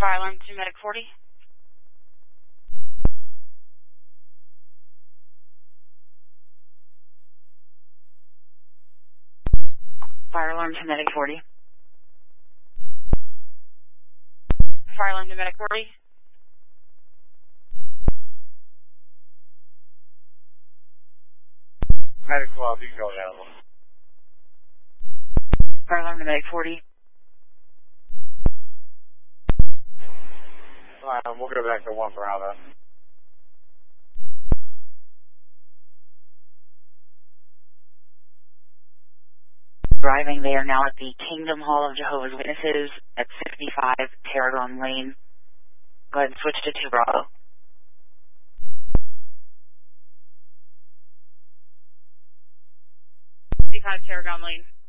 Fire alarm to medic 40. Fire alarm to medic 40. Fire alarm to medic 40. Medic 12, you can go available. Fire alarm to medic 40. We'll go back to 1 Bravo. Driving, they are now at the Kingdom Hall of Jehovah's Witnesses at 65 Tarragon Lane. Go ahead and switch to 2 Bravo. 65 Tarragon Lane.